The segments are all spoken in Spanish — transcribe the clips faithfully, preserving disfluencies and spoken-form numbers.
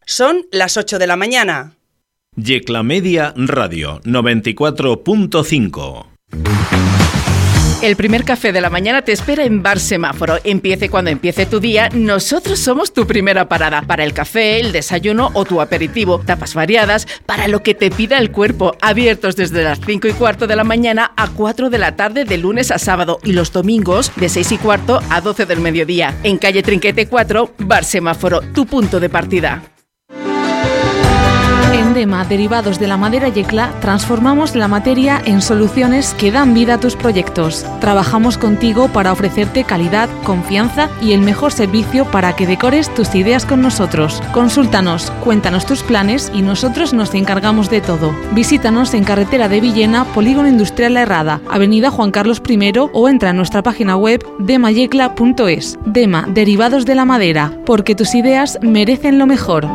Son las ocho de la mañana. Yecla Media Radio noventa y cuatro punto cinco. El primer café de la mañana te espera en Bar Semáforo. Empiece cuando empiece tu día, nosotros somos tu primera parada. Para el café, el desayuno o tu aperitivo. Tapas variadas, para lo que te pida el cuerpo. Abiertos desde las cinco y cuarto de la mañana a cuatro de la tarde de lunes a sábado. Y los domingos de seis y cuarto a doce del mediodía. En calle Trinquete cuatro, Bar Semáforo, tu punto de partida. En Dema, derivados de la madera Yecla, transformamos la materia en soluciones que dan vida a tus proyectos. Trabajamos contigo para ofrecerte calidad, confianza y el mejor servicio para que decores tus ideas con nosotros. Consúltanos, cuéntanos tus planes y nosotros nos encargamos de todo. Visítanos en carretera de Villena, Polígono Industrial La Herrada, Avenida Juan Carlos primero o entra en nuestra página web dema yecla punto es. Dema, derivados de la madera, porque tus ideas merecen lo mejor.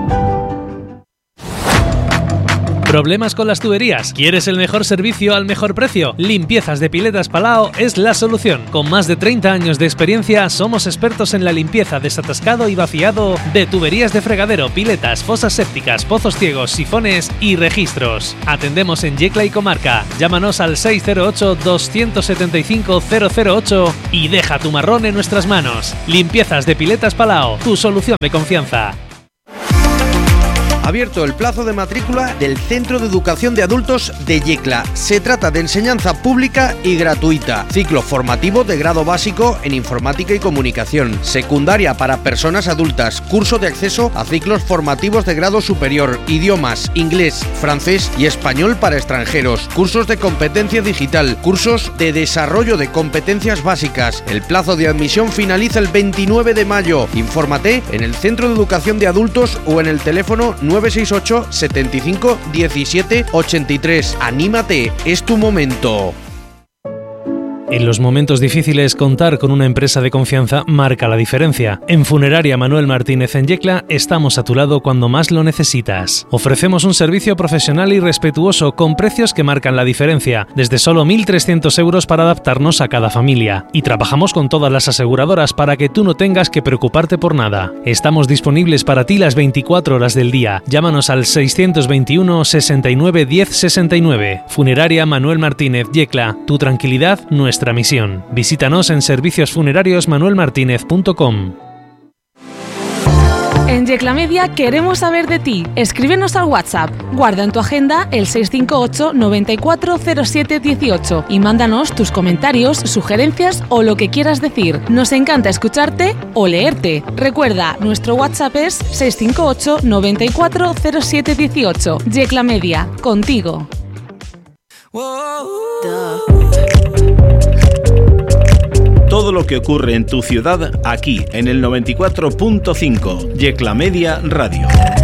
¿Problemas con las tuberías? ¿Quieres el mejor servicio al mejor precio? Limpiezas de Piletas Palao es la solución. Con más de treinta años de experiencia, somos expertos en la limpieza, desatascado y vaciado de tuberías de fregadero, piletas, fosas sépticas, pozos ciegos, sifones y registros. Atendemos en Yecla y comarca. Llámanos al seis cero ocho, dos siete cinco, cero cero ocho y deja tu marrón en nuestras manos. Limpiezas de Piletas Palao, tu solución de confianza. Abierto el plazo de matrícula del Centro de Educación de Adultos de Yecla. Se trata de enseñanza pública y gratuita. Ciclo formativo de grado básico en informática y comunicación. Secundaria para personas adultas. Curso de acceso a ciclos formativos de grado superior. Idiomas, inglés, francés y español para extranjeros. Cursos de competencia digital. Cursos de desarrollo de competencias básicas. El plazo de admisión finaliza el veintinueve de mayo. Infórmate en el Centro de Educación de Adultos o en el teléfono nueve seis ocho, setenta y cinco, diecisiete, ochenta y tres. Anímate, es tu momento. En los momentos difíciles, contar con una empresa de confianza marca la diferencia. En Funeraria Manuel Martínez en Yecla estamos a tu lado cuando más lo necesitas. Ofrecemos un servicio profesional y respetuoso con precios que marcan la diferencia, desde solo mil trescientos euros para adaptarnos a cada familia. Y trabajamos con todas las aseguradoras para que tú no tengas que preocuparte por nada. Estamos disponibles para ti las veinticuatro horas del día. Llámanos al seiscientos veintiuno, sesenta y nueve, diez, sesenta y nueve. Funeraria Manuel Martínez Yecla, tu tranquilidad, nuestra Nuestra misión. Visítanos en servicios funerarios manuel martínez punto com. En Yecla Media queremos saber de ti. Escríbenos al WhatsApp. Guarda en tu agenda el seis cinco ocho, noventa y cuatro, cero siete dieciocho y mándanos tus comentarios, sugerencias o lo que quieras decir. Nos encanta escucharte o leerte. Recuerda, nuestro WhatsApp es seis cinco ocho, noventa y cuatro, cero siete dieciocho. Yecla Media, contigo. Todo lo que ocurre en tu ciudad, aquí, en el noventa y cuatro punto cinco, Yecla Media Radio.